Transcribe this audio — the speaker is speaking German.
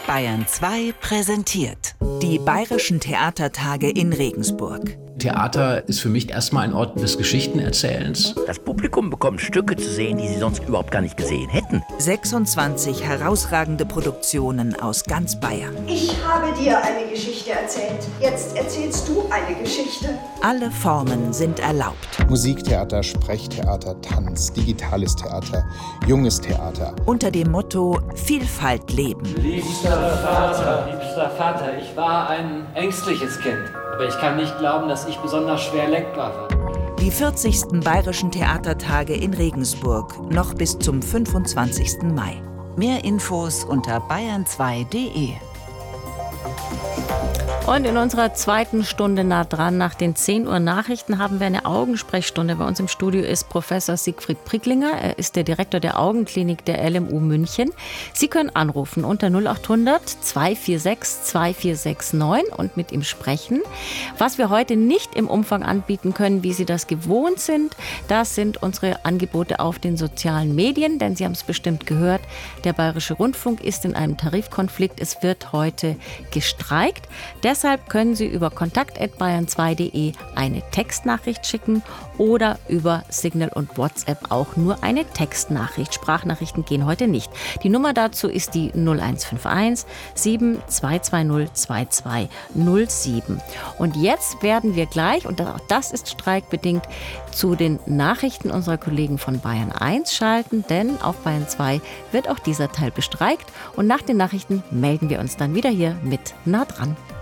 Bayern 2 präsentiert die Bayerischen Theatertage in Regensburg. Theater ist für mich erstmal ein Ort des Geschichtenerzählens. Das Publikum bekommt Stücke zu sehen, die sie sonst überhaupt gar nicht gesehen hätten. 26 herausragende Produktionen aus ganz Bayern. Ich habe dir eine Geschichte erzählt. Jetzt erzählst du eine Geschichte. Alle Formen sind erlaubt. Musiktheater, Sprechtheater, Tanz, digitales Theater, junges Theater. Unter dem Motto Vielfalt leben. Liebster Vater, ich war ein ängstliches Kind. Aber ich kann nicht glauben, dass ich besonders schwer lenkbar war. Die 40. Bayerischen Theatertage in Regensburg, noch bis zum 25. Mai. Mehr Infos unter bayern2.de. Und in unserer zweiten Stunde nah dran, nach den 10 Uhr Nachrichten, haben wir eine Augensprechstunde. Bei uns im Studio ist Professor Siegfried Pricklinger. Er ist der Direktor der Augenklinik der LMU München. Sie können anrufen unter 0800 246 2469 und mit ihm sprechen. Was wir heute nicht im Umfang anbieten können, wie Sie das gewohnt sind, das sind unsere Angebote auf den sozialen Medien. Denn Sie haben es bestimmt gehört, der Bayerische Rundfunk ist in einem Tarifkonflikt. Es wird heute gestreikt. Deshalb können Sie über kontakt@bayern2.de eine Textnachricht schicken oder über Signal und WhatsApp auch nur eine Textnachricht. Sprachnachrichten gehen heute nicht. Die Nummer dazu ist die 0151 7220 2207. Und jetzt werden wir gleich, und auch das ist streikbedingt, zu den Nachrichten unserer Kollegen von Bayern 1 schalten, denn auf Bayern 2 wird auch dieser Teil bestreikt. Und nach den Nachrichten melden wir uns dann wieder hier mit Nah dran.